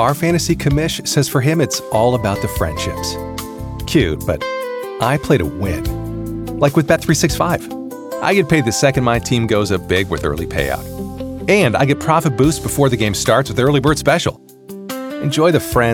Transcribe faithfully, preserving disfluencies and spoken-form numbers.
Our fantasy commish says for him it's all about the friendships. Cute, but I play to win. Like with Bet three sixty-five. I get paid the second my team goes up big with early payout. And I get profit boost before the game starts with Early Bird Special. Enjoy the friends